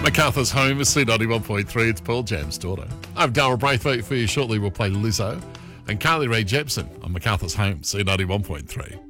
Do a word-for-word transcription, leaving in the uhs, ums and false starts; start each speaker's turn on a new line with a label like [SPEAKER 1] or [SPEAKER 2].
[SPEAKER 1] MacArthur's Home is C ninety-one point three. It's Pearl Jam's daughter. I'm Darryl Braithwaite for you. Shortly we'll play Lizzo and Carly Rae Jepsen on MacArthur's Home, C ninety-one point three.